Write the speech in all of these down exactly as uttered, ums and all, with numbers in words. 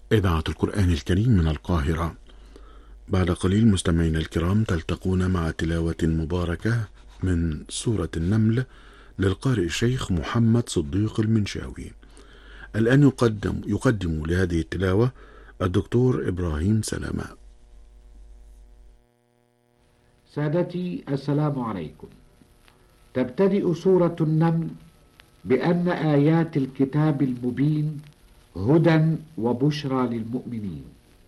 إذاعة القرآن الكريم من القاهرة. بعد قليل مستمعينا الكرام تلتقون مع تلاوة مباركة من سورة النمل للقارئ الشيخ محمد صديق المنشاوي. الآن يقدم, يقدم لهذه التلاوة الدكتور إبراهيم سلامة. سادتي السلام عليكم. تبتدئ سورة النمل بأن آيات الكتاب المبين هدى وبشرى للمؤمنين،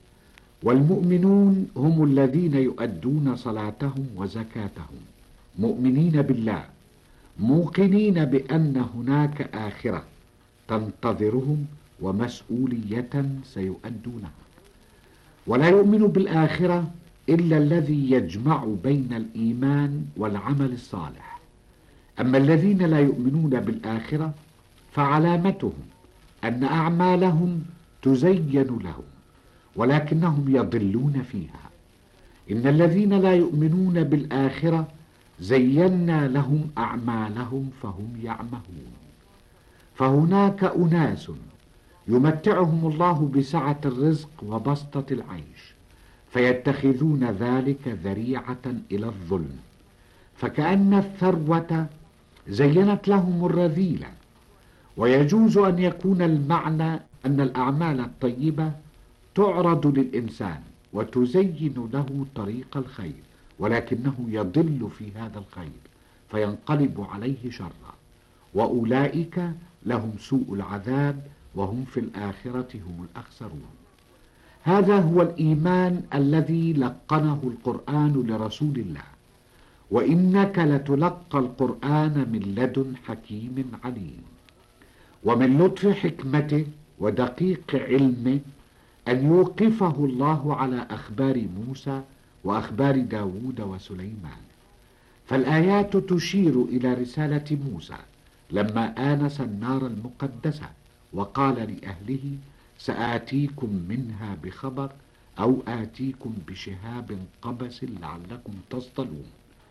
والمؤمنون هم الذين يؤدون صلاتهم وزكاتهم مؤمنين بالله موقنين بأن هناك آخرة تنتظرهم ومسؤولية سيؤدونها. ولا يؤمن بالآخرة إلا الذي يجمع بين الإيمان والعمل الصالح. أما الذين لا يؤمنون بالآخرة فعلامتهم أن أعمالهم تزين لهم ولكنهم يضلون فيها. إن الذين لا يؤمنون بالآخرة زينا لهم أعمالهم فهم يعمهون. فهناك أناس يمتعهم الله بسعة الرزق وبسطة العيش فيتخذون ذلك ذريعة إلى الظلم، فكأن الثروة زينت لهم الرذيلة. ويجوز أن يكون المعنى أن الأعمال الطيبة تعرض للإنسان وتزين له طريق الخير، ولكنه يضل في هذا الخير فينقلب عليه شرا، وأولئك لهم سوء العذاب وهم في الآخرة هم الأخسرون. هذا هو الإيمان الذي لقنه القرآن لرسول الله، وإنك لتلقى القرآن من لدن حكيم عليم. ومن لطف حكمته ودقيق علمه أن يوقفه الله على أخبار موسى وأخبار داود وسليمان. فالآيات تشير إلى رسالة موسى لما آنس النار المقدسة وقال لأهله سآتيكم منها بخبر أو آتيكم بشهاب قبس لعلكم تصطلون.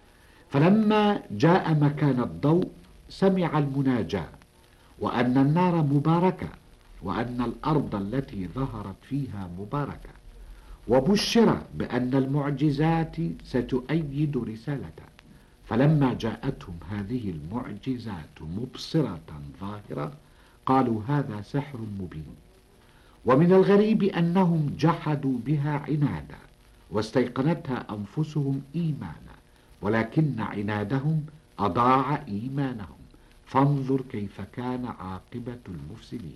فلما جاء مكان الضوء سمع المناجاة وأن النار مباركة وأن الأرض التي ظهرت فيها مباركة، وبشر بأن المعجزات ستؤيد رسالته. فلما جاءتهم هذه المعجزات مبصرة ظاهرة قالوا هذا سحر مبين. ومن الغريب أنهم جحدوا بها عنادا واستيقنتها أنفسهم إيمانا، ولكن عنادهم أضاع إيمانهم. فانظر كيف كان عاقبة المفسدين.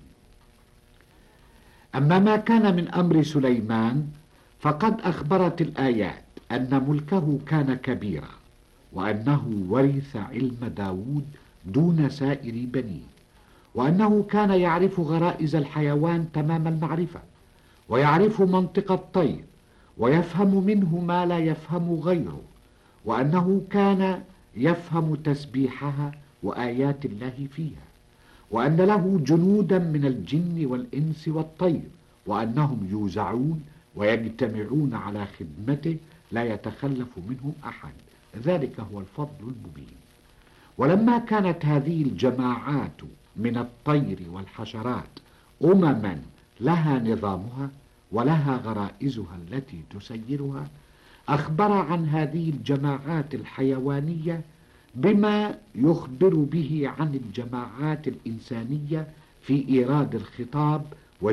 أما ما كان من أمر سليمان فقد أخبرت الآيات أن ملكه كان كبيرا، وأنه ورث علم داود دون سائر بنيه، وأنه كان يعرف غرائز الحيوان تمام المعرفة، ويعرف منطق الطير، ويفهم منه ما لا يفهم غيره، وأنه كان يفهم تسبيحها وآيات الله فيها، وأن له جنودا من الجن والإنس والطير، وأنهم يوزعون ويجتمعون على خدمته لا يتخلف منهم أحد. ذلك هو الفضل المبين. ولما كانت هذه الجماعات من الطير والحشرات أمما لها نظامها ولها غرائزها التي تسيرها، أخبر عن هذه الجماعات الحيوانية بما يخبر به عن الجماعات الإنسانية في إيراد الخطاب